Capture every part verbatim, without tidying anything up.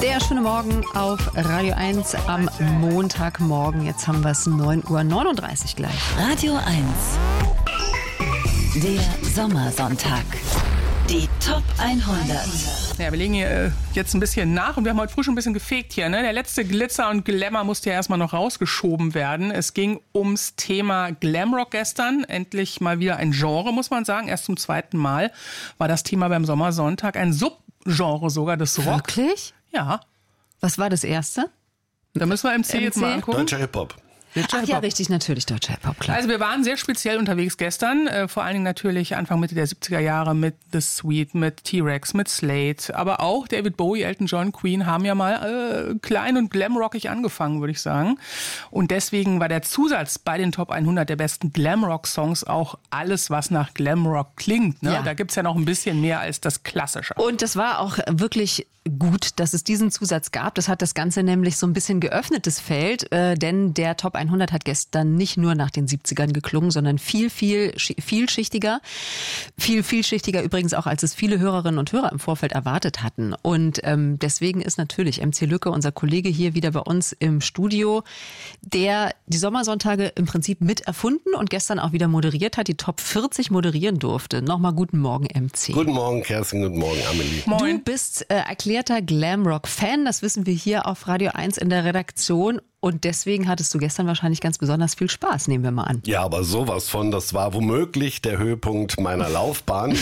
Der schöne Morgen auf Radio eins am Montagmorgen. Jetzt haben wir es neun Uhr neununddreißig gleich. Radio eins. Der Sommersonntag. Die Top hundert. Ja, wir legen hier äh, jetzt ein bisschen nach und wir haben heute früh schon ein bisschen gefegt hier. Ne? Der letzte Glitzer und Glamour musste ja erstmal noch rausgeschoben werden. Es ging ums Thema Glamrock gestern. Endlich mal wieder ein Genre, muss man sagen. Erst zum zweiten Mal war das Thema beim Sommersonntag. Ein Subgenre sogar des Rock. Wirklich? Ja. Was war das erste? Da müssen wir M C, M C? jetzt mal angucken. Deutscher Hip-Hop. Ach ja, richtig, natürlich deutscher Hip-Hop, klar. Also wir waren sehr speziell unterwegs gestern, äh, vor allen Dingen natürlich Anfang Mitte der siebziger Jahre mit The Sweet, mit T-Rex, mit Slade, aber auch David Bowie, Elton John, Queen haben ja mal äh, klein und glamrockig angefangen, würde ich sagen. Und deswegen war der Zusatz bei den Top hundert der besten Glamrock-Songs auch alles, was nach Glamrock klingt. Ne? Ja. Da gibt's ja noch ein bisschen mehr als das Klassische. Und das war auch wirklich gut, dass es diesen Zusatz gab. Das hat das Ganze nämlich so ein bisschen geöffnetes Feld, äh, denn der Top hundert hat gestern nicht nur nach den siebzigern geklungen, sondern viel, viel, vielschichtiger. Viel, vielschichtiger übrigens auch, als es viele Hörerinnen und Hörer im Vorfeld erwartet hatten. Und ähm, deswegen ist natürlich M C Lücke, unser Kollege hier wieder bei uns im Studio, der die Sommersonntage im Prinzip mit erfunden und gestern auch wieder moderiert hat, die Top vierzig moderieren durfte. Nochmal guten Morgen, M C. Guten Morgen, Kerstin, guten Morgen, Amelie. Moin. Du bist äh, erklärter Glamrock-Fan, das wissen wir hier auf Radio eins in der Redaktion. Und deswegen hattest du gestern wahrscheinlich ganz besonders viel Spaß, nehmen wir mal an. Ja, aber sowas von, das war womöglich der Höhepunkt meiner Laufbahn.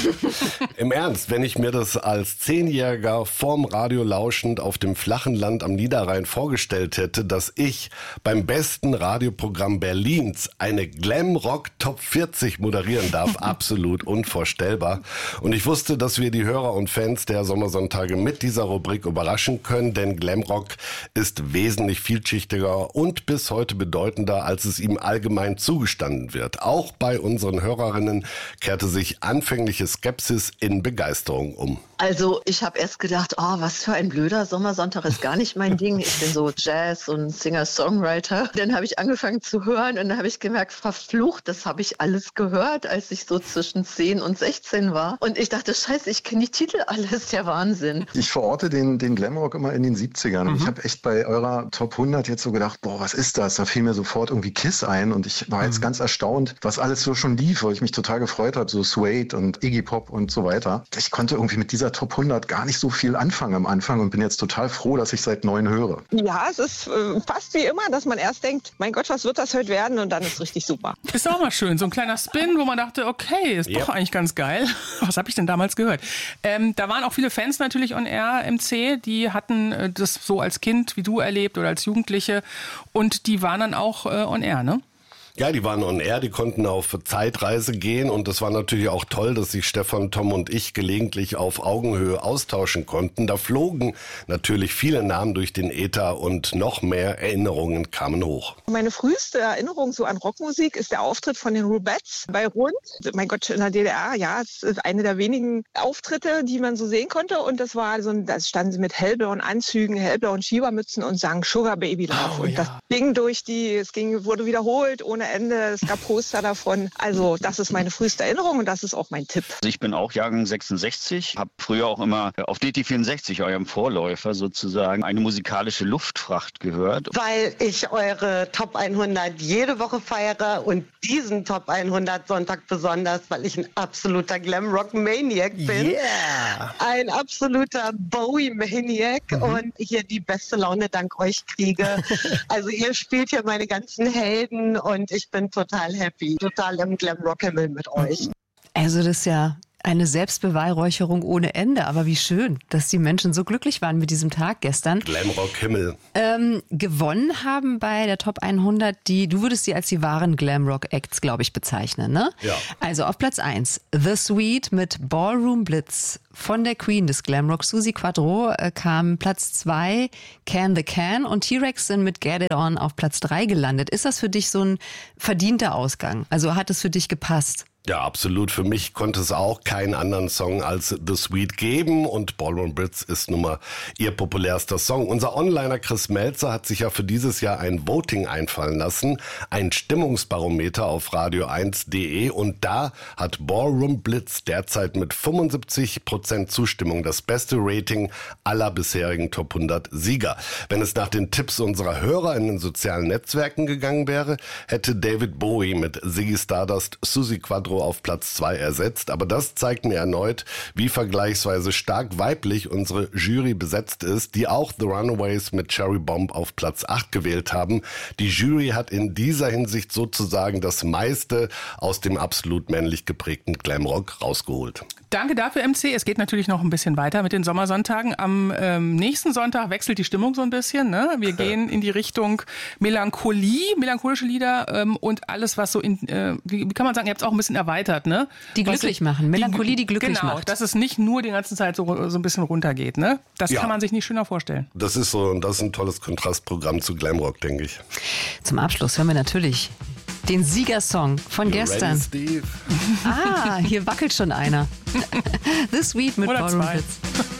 Im Ernst, wenn ich mir das als Zehnjähriger vorm Radio lauschend auf dem flachen Land am Niederrhein vorgestellt hätte, dass ich beim besten Radioprogramm Berlins eine Glamrock Top vierzig moderieren darf, absolut unvorstellbar. Und ich wusste, dass wir die Hörer und Fans der Sommersonntage mit dieser Rubrik überraschen können, denn Glamrock ist wesentlich vielschichtiger und bis heute bedeutender, als es ihm allgemein zugestanden wird. Auch bei unseren Hörerinnen kehrte sich anfängliche Skepsis in Begeisterung um. Also ich habe erst gedacht, oh, was für ein blöder Sommersonntag, ist gar nicht mein Ding. Ich bin so Jazz- und Singer-Songwriter. Dann habe ich angefangen zu hören und dann habe ich gemerkt, verflucht, das habe ich alles gehört, als ich so zwischen zehn und sechzehn war. Und ich dachte, scheiße, ich kenne die Titel alles, der Wahnsinn. Ich verorte den, den Glamrock immer in den siebzigern. Mhm. Ich habe echt bei eurer Top hundert jetzt so gedacht, boah, was ist das? Da fiel mir sofort irgendwie Kiss ein und ich war jetzt mhm. ganz erstaunt, was alles so schon lief, weil ich mich total gefreut habe, so Suede und Iggy Pop und so weiter. Ich konnte irgendwie mit dieser Top hundert gar nicht so viel anfangen am Anfang und bin jetzt total froh, dass ich seit neun höre. Ja, es ist äh, fast wie immer, dass man erst denkt, mein Gott, was wird das heute werden? Und dann ist es richtig super. Ist auch mal schön, so ein kleiner Spin, wo man dachte, okay, ist Yep. doch eigentlich ganz geil. Was habe ich denn damals gehört? Ähm, da waren auch viele Fans natürlich on Air, M C, die hatten äh, das so als Kind wie du erlebt oder als Jugendliche und die waren dann auch äh, on Air, ne? Ja, die waren on air, die konnten auf Zeitreise gehen und das war natürlich auch toll, dass sich Stefan, Tom und ich gelegentlich auf Augenhöhe austauschen konnten. Da flogen natürlich viele Namen durch den Äther und noch mehr Erinnerungen kamen hoch. Meine früheste Erinnerung so an Rockmusik ist der Auftritt von den Rubettes bei Rund. Mein Gott, in der D D R, ja, es ist eine der wenigen Auftritte, die man so sehen konnte und das war so, da standen sie mit hellblauen Anzügen, hellblauen Schiebermützen und sangen Sugar Baby Love. Oh, und ja. das ging durch die, es ging, wurde wiederholt ohne Ende, es gab Poster davon. Also das ist meine früheste Erinnerung und das ist auch mein Tipp. Also ich bin auch Jahrgang sechsundsechzig, habe früher auch immer auf D T vierundsechzig, eurem Vorläufer sozusagen, eine musikalische Luftfracht gehört. Weil ich eure Top hundert jede Woche feiere und diesen Top hundert Sonntag besonders, weil ich ein absoluter Glamrock-Maniac bin. Yeah. Ein absoluter Bowie-Maniac mhm. und hier die beste Laune dank euch kriege. Also ihr spielt hier meine ganzen Helden und ich bin total happy, total im Glamrock-Himmel mit euch. Also das ist ja eine Selbstbeweihräucherung ohne Ende, aber wie schön, dass die Menschen so glücklich waren mit diesem Tag gestern. Glamrock-Himmel. Ähm, gewonnen haben bei der Top hundert die, du würdest sie als die wahren Glamrock-Acts, glaube ich, bezeichnen, ne? Ja. Also auf Platz eins The Sweet mit Ballroom Blitz. Von der Queen des Glamrock, Suzi Quatro, äh, kam Platz zwei Can the Can und T-Rex sind mit Get It On auf Platz drei gelandet. Ist das für dich so ein verdienter Ausgang? Also hat es für dich gepasst? Ja, absolut. Für mich konnte es auch keinen anderen Song als The Sweet geben und Ballroom Blitz ist nun mal ihr populärster Song. Unser Onliner Chris Melzer hat sich ja für dieses Jahr ein Voting einfallen lassen, ein Stimmungsbarometer auf radio eins punkt de und da hat Ballroom Blitz derzeit mit fünfundsiebzig Prozent Zustimmung das beste Rating aller bisherigen Top hundert Sieger. Wenn es nach den Tipps unserer Hörer in den sozialen Netzwerken gegangen wäre, hätte David Bowie mit Ziggy Stardust Suzi Quatro auf Platz zwei ersetzt, aber das zeigt mir erneut, wie vergleichsweise stark weiblich unsere Jury besetzt ist, die auch The Runaways mit Cherry Bomb auf Platz acht gewählt haben. Die Jury hat in dieser Hinsicht sozusagen das meiste aus dem absolut männlich geprägten Glamrock rausgeholt. Danke dafür, M C. Es geht natürlich noch ein bisschen weiter mit den Sommersonntagen. Am ähm, nächsten Sonntag wechselt die Stimmung so ein bisschen. Ne? Wir gehen in die Richtung Melancholie, melancholische Lieder ähm, und alles, was so in, äh, wie, wie kann man sagen, ihr habt es auch ein bisschen erweitert, ne? Die glücklich ich, machen. Melancholie, die glücklich genau, macht. Dass es nicht nur die ganze Zeit so, so ein bisschen runtergeht, ne? Das Ja. kann man sich nicht schöner vorstellen. Das ist so, das ist ein tolles Kontrastprogramm zu Glamrock, denke ich. Zum Abschluss hören wir natürlich den Siegersong von You gestern. ready, Steve? Ah, hier wackelt schon einer. The Sweet mit Oder Ballroom zwei. Blitz.